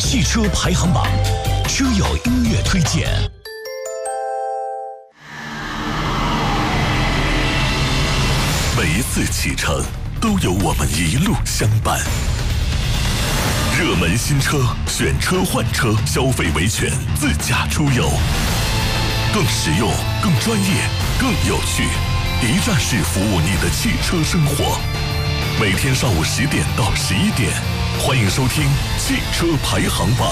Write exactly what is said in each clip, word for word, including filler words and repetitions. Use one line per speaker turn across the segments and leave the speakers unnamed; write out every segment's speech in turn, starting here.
汽车排行榜，车友音乐推荐。每一次启程，都有我们一路相伴。热门新车，选车换车，消费维权，自驾出游，更实用、更专业、更有趣，一站式服务你的汽车生活。每天上午十点到十一点，欢迎收听汽车排行榜。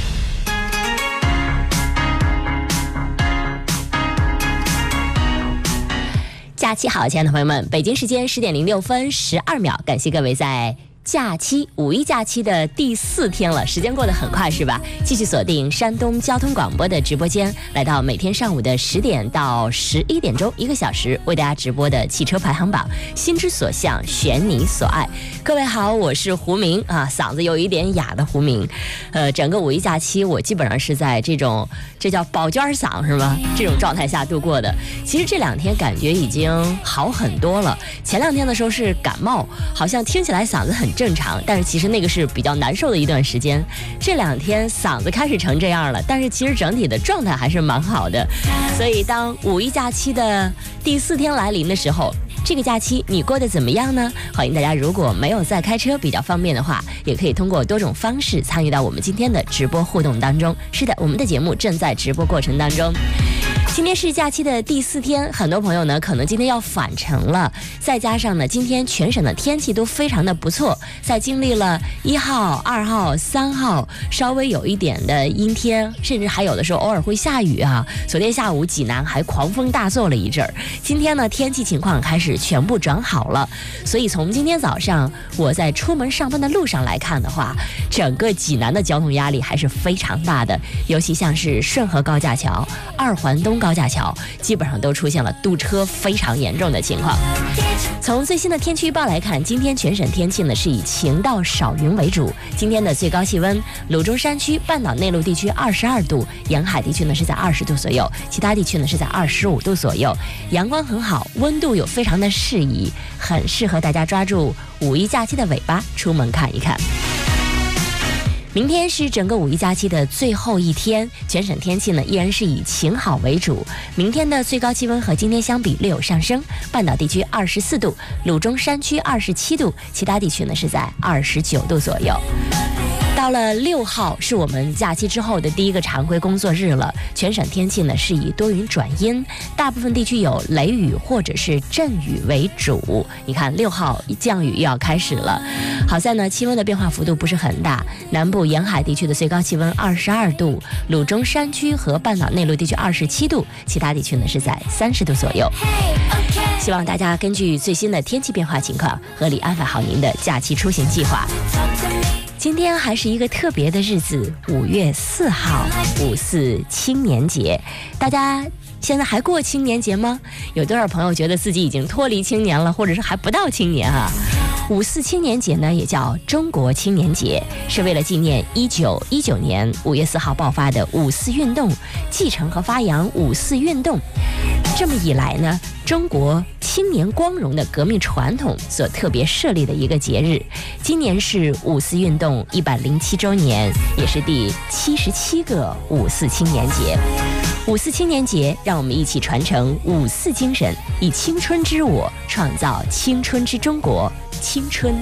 假期好，亲爱的朋友们，北京时间十点零六分十二秒，感谢各位在假期五一假期的第四天了，时间过得很快是吧？继续锁定山东交通广播的直播间，来到每天上午的十点到十一点钟，一个小时为大家直播的汽车排行榜，心之所向，选你所爱。各位好，我是胡明啊，嗓子有一点哑的胡明。呃，整个五一假期我基本上是在这种这叫宝娟嗓是吗？这种状态下度过的。其实这两天感觉已经好很多了。前两天的时候是感冒，好像听起来嗓子很正常，但是其实那个是比较难受的一段时间。这两天嗓子开始成这样了，但是其实整体的状态还是蛮好的。所以当五一假期的第四天来临的时候，这个假期你过得怎么样呢？欢迎大家，如果没有在开车比较方便的话，也可以通过多种方式参与到我们今天的直播互动当中。是的，我们的节目正在直播过程当中。今天是假期的第四天，很多朋友呢可能今天要返程了，再加上呢今天全省的天气都非常的不错，在经历了一号、二号、三号稍微有一点的阴天，甚至还有的时候偶尔会下雨啊。昨天下午济南还狂风大作了一阵儿，今天呢天气情况开始全部转好了，所以从今天早上我在出门上班的路上来看的话，整个济南的交通压力还是非常大的，尤其像是顺河高架桥、二环东高架桥基本上都出现了堵车非常严重的情况。从最新的天气预报来看，今天全省天气呢是以晴到少云为主。今天的最高气温，鲁中山区、半岛内陆地区二十二度，沿海地区呢是在二十度左右，其他地区呢是在二十五度左右。阳光很好，温度又非常的适宜，很适合大家抓住五一假期的尾巴出门看一看。明天是整个五一假期的最后一天，全省天气呢依然是以晴好为主。明天的最高气温和今天相比略有上升，半岛地区二十四度，鲁中山区二十七度，其他地区呢是在二十九度左右。到了六号是我们假期之后的第一个常规工作日了，全省天气呢是以多云转阴，大部分地区有雷雨或者是阵雨为主。你看六号降雨又要开始了，好在呢气温的变化幅度不是很大，南部沿海地区的最高气温二十二度，鲁中山区和半岛内陆地区二十七度，其他地区呢是在三十度左右。希望大家根据最新的天气变化情况，合理安排好您的假期出行计划。今天还是一个特别的日子，五月四号，五四青年节。大家现在还过青年节吗？有多少朋友觉得自己已经脱离青年了，或者是还不到青年啊？五四青年节呢，也叫中国青年节，是为了纪念一九一九年五月四号爆发的五四运动，继承和发扬五四运动。这么一来呢，中国青年光荣的革命传统所特别设立的一个节日。今年是五四运动一百零七周年，也是第七十七个五四青年节。五四青年节，让我们一起传承五四精神，以青春之我创造青春之中国，青春